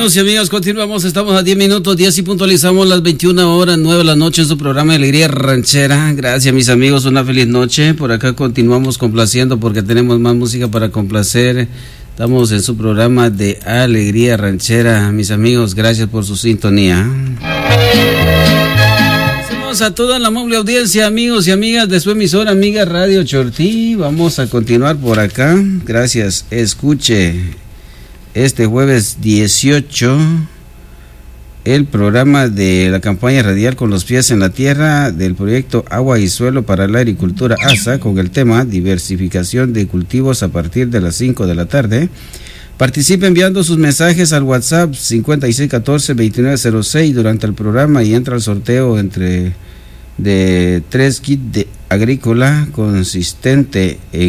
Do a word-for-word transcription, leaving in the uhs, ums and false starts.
Amigos y amigas, continuamos, estamos a diez minutos, diez y puntualizamos las veintiuna horas, nueve de la noche en su programa de Alegría Ranchera. Gracias mis amigos, una feliz noche. Por acá continuamos complaciendo porque tenemos más música para complacer. Estamos en su programa de Alegría Ranchera. Mis amigos, gracias por su sintonía. Hacemos a toda la amable audiencia, amigos y amigas de su emisora amiga Radio Chortí. Vamos a continuar por acá. Gracias, escuche. Este jueves dieciocho, el programa de la campaña radial Con los pies en la tierra del proyecto Agua y Suelo para la Agricultura A S A, con el tema diversificación de cultivos a partir de las cinco de la tarde. Participe enviando sus mensajes al WhatsApp cincuenta y seis catorce veintinueve cero seis durante el programa y entra al sorteo entre de tres kits de agrícola consistente en